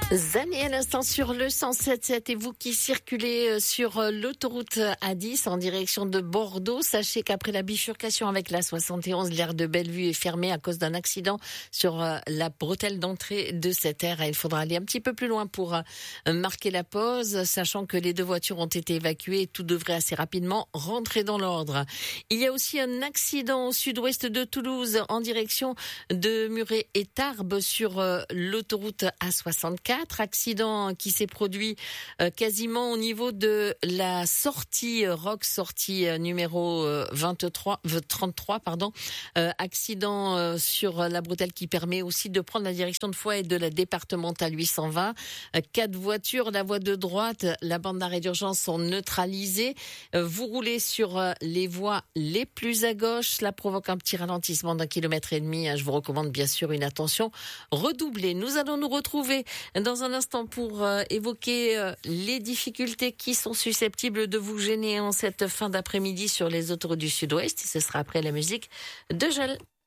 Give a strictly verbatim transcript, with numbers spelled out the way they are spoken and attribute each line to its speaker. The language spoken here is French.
Speaker 1: Zani à l'instant sur le cent sept sept et vous qui circulez sur l'autoroute A dix en direction de Bordeaux, sachez qu'après la bifurcation avec la soixante et onze, l'aire de Bellevue est fermée à cause d'un accident sur la bretelle d'entrée de cette aire. Il faudra aller un petit peu plus loin pour marquer la pause, sachant que les deux voitures ont été évacuées et tout devrait assez rapidement rentrer dans l'ordre. Il y a aussi un accident au sud-ouest de Toulouse en direction de Muret et Tarbes sur l'autoroute A soixante-quatre. Accident qui s'est produit euh, quasiment au niveau de la sortie euh, Rox, sortie euh, numéro euh, vingt-trois, trente-trois, pardon. Euh, accident euh, sur la bretelle qui permet aussi de prendre la direction de Foix et de la départementale huit cent vingt. Euh, quatre voitures, la voie de droite, la bande d'arrêt d'urgence sont neutralisées. Euh, vous roulez sur euh, les voies les plus à gauche. Cela provoque un petit ralentissement d'un kilomètre et demi. Hein. Je vous recommande bien sûr une attention redoublée. Nous allons nous retrouver dans Dans un instant pour euh, évoquer euh, les difficultés qui sont susceptibles de vous gêner en cette fin d'après-midi sur les autoroutes du Sud-Ouest. Et ce sera après la musique de Gel.